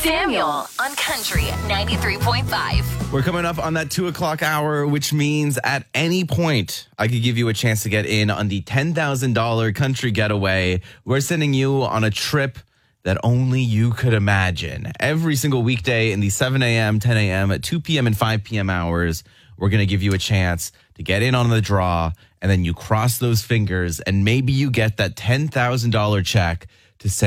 Samuel on Country 93.5. We're coming up on that 2 o'clock hour, which means at any point, I could give you a chance to get in on the $10,000 country getaway. We're sending you on a trip that only you could imagine. Every single weekday in the 7 a.m., 10 a.m., 2 p.m., and 5 p.m. hours, we're going to give you a chance to get in on the draw, and then you cross those fingers, and maybe you get that $10,000 check to send